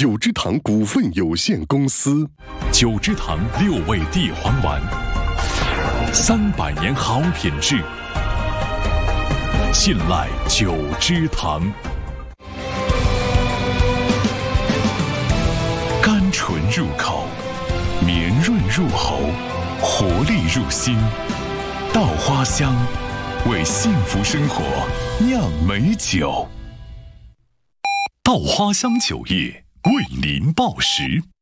九芝堂股份有限公司。 九芝堂6味地黄丸，300年好品质，信赖九芝堂。甘醇入口，绵润入喉，活力入心。稻花香，为幸福生活酿美酒。稻花香酒业为您报时。